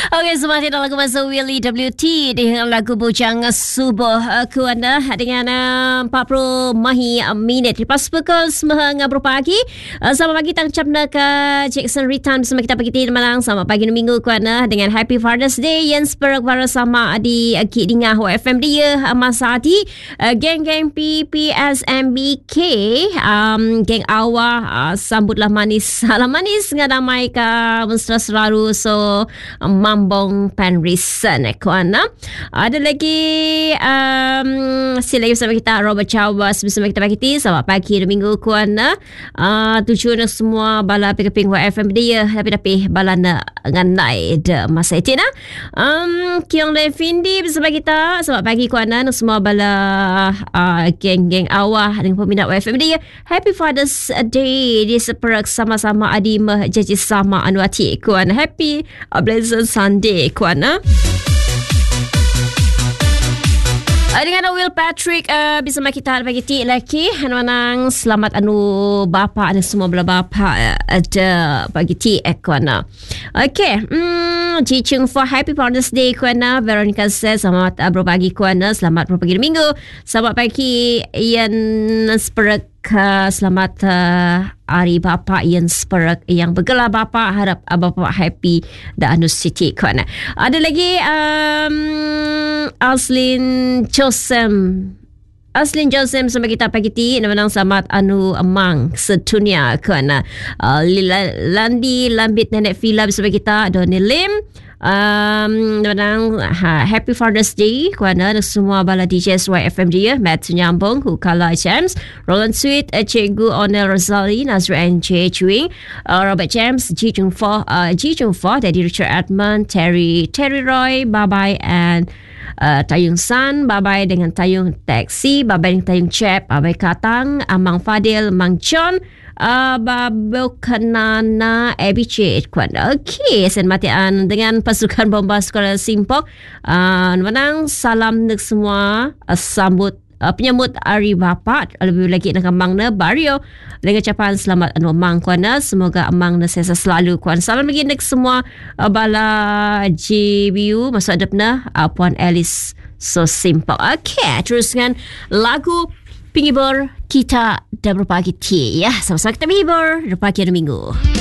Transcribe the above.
Okey, semakin lagu masa Willie WT dengan lagu Bujang Subuh Kuana dengan 40 minit lepas pukul 9 pagi. Selamat pagi tang capna ke Jackson Ritan bersama kita pagi tin malang. Selamat pagi minggu Kuana dengan Happy Father's Day yang seperak bersama di Kid Dingah FM dia masa di geng-geng PPSMBK geng awak sambutlah manis ngadamai ka mesra selalu so Mambong Penrisen Kuana. Ada lagi sila lagi bersama kita Robert Chawas bersama kita pagi ti. Selamat pagi minggu Kuana. Tujuan semua bala ping FM dia tapi bala na nganai de masa itu na. Kiong Le Findi bersama kita. Selamat pagi Kuana semua bala geng-geng awah dengan peminat FM dia. Happy Father's Day di seperak sama-sama adi menjadi sama anuati Kuana. Happy Blessed Sunday Kuana. Dengan Will Patrick bersama kita pagi ti lagi menang selamat anu bapa dan semua belah bapa ada pagi ti Kuana. Okey, Ji Chung for Happy Father's Day Kuana. Veronica says selamat berbagi Kuana, selamat berbagi minggu. Selamat pagi Ian Sperak, selamat hari bapa yang seperak yang bergelar bapa, harap bapa happy dan anu siti Kuana. Ada lagi Aslin Josem sama kita pagi ti menang selamat anu amang sedunia Kuana. Landi Lambit Nenek Fila bersama kita Donny Lim. Happy Father's Day Kuana dan semua bala DJs YFM dia, Matt Nyambung, Hukala James, Roland Sweet, Cikgu Onel Rosali, Nazra NJ Chewing, Robert James, Ji Jung Fo, Daddy Richard Edmund, Terry Roy, Bye-bye and Tayung San, bye-bye dengan Tayung Taxi, bye-bye dengan Tayung Chep, bye-bye Katang, Amang Fadil, Mang John, Babukanana Abicet Kuana. Okey, sen matian dengan pasukan bomba sekolah Simpok. Menang salam untuk semua sambut penyambut hari bapa, lebih lagi dengan Mangna Barrio dengan ucapan selamat anu Mang Kuana. Semoga Mangna sesa selalu Kuana. Salam lagi untuk semua bala JBU masuk adapna Puan Alice so simple. Okey, teruskan lagu penghibur kita dah berbagi ti ya. Sama-sama kita menghibur pagi dan minggu.